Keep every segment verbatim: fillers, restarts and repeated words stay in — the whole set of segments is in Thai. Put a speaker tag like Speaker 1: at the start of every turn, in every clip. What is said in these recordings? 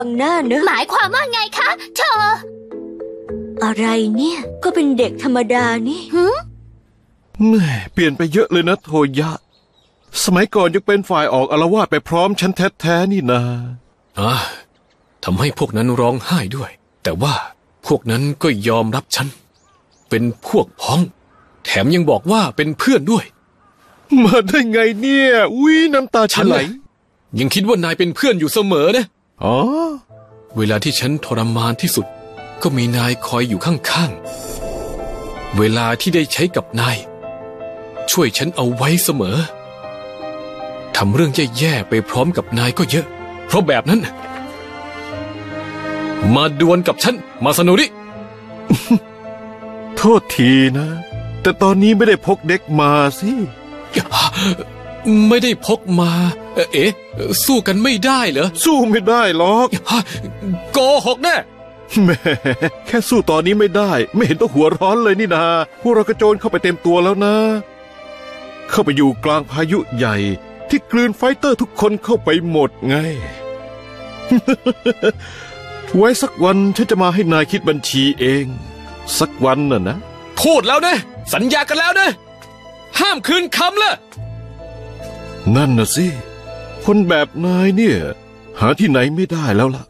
Speaker 1: หน้าเนอะ
Speaker 2: หมายความว่าไงคะเธอ
Speaker 1: อะไรเนี่ยก็เป็นเด็กธรรมดานี่
Speaker 2: หืม
Speaker 3: แม่เปลี่ยนไปเยอะเลยนะโทยะสมัยก่อนยังเป็นฝ่ายออกอาละวาดไปพร้อมฉันแท้ๆนี่นา
Speaker 4: อ่าทำให้พวกนั้นร้องไห้ด้วยแต่ว่าพวกนั้นก็ยอมรับฉันเป็นพวกพ้องแถมยังบอกว่าเป็นเพื่อนด้วย
Speaker 3: มาได้ไงเนี่ยอุ้ยน้ำตาฉันไหล
Speaker 4: ยังคิดว่านายเป็นเพื่อนอยู่เสมอนะ
Speaker 3: อ๋อ
Speaker 4: เวลาที่ฉันทรมานที่สุดก็มีนายคอยอยู่ข้างๆเวลาที่ได้ใช้กับนายช่วยฉันเอาไว้เสมอทำเรื่องแย่ๆไปพร้อมกับนายก็เยอะเพราะแบบนั้นมาดวลกับฉันมาสนุริ
Speaker 3: โทษทีนะแต่ตอนนี้ไม่ได้พกเด็กมาสิ
Speaker 4: ไม่ได้พกมาเอ๊ะสู้กันไม่ได้เหรอ
Speaker 3: สู้ไม่ได้หรอก
Speaker 4: โกหกแน่
Speaker 3: แม่แค่สู้ตอนนี้ไม่ได้ไม่เห็นต้องหัวร้อนเลยนี่นาพวกเรากระโจนเข้าไปเต็มตัวแล้วนะเข้าไปอยู่กลางพายุใหญ่ที่กลืนไฟเตอร์ทุกคนเข้าไปหมดไง ไว้สักวันฉันจะมาให้นายคิดบัญชีเองสักวันน่ะนะ
Speaker 4: พูดแล้วนะสัญญากันแล้วนะห้ามคืนคำละ
Speaker 3: นั่นน่ะสิคนแบบนายเนี่ยหาที่ไหนไม่ได้แล้วล่ะ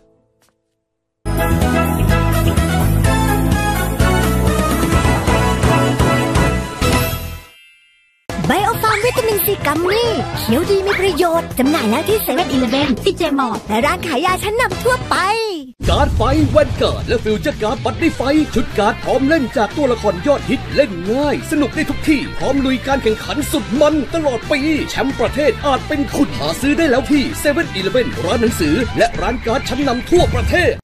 Speaker 5: ไบโอฟาร์มวิตามินซีกัมมี่เขียวดีมีประโยชน์จำหน่ายแล้วที่เซเว่นอีเลฟเว่นที่เจมอและร้านขายยาชั้นนำทั่วไป
Speaker 6: การ์ดไฟแวนการ์ดและฟิวเจอร์การ์ดบัตตี้ไฟชุดการ์ดพร้อมเล่นจากตัวละครยอดฮิตเล่นง่ายสนุกได้ทุกที่พร้อมลุยการแข่งขันสุดมันตลอดปีแชมป์ประเทศอาจเป็นคุณหาซื้อได้แล้วที่เซเว่นอีเลฟเว่นร้านหนังสือและร้านการ์ดชั้นนำทั่วประเทศ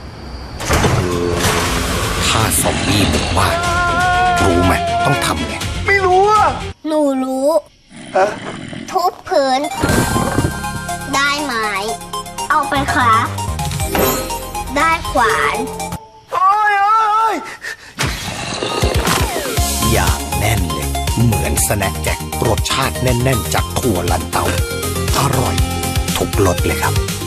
Speaker 7: ถ้าซอมบี้บุกบ้านรู้ไหมต้องทำไง
Speaker 8: ไม่รู้อ่ะ
Speaker 2: หนูรู้ทุบพื้นได้ไหมเอาไปค่ะได้ขวาน
Speaker 8: โอ้ยโอ้ย
Speaker 7: อย่างแน่นเลยเหมือนสแน็คแจ็ครสชาติแน่นๆจากถั่วลันเตาอร่อยทุกรสเลยครับ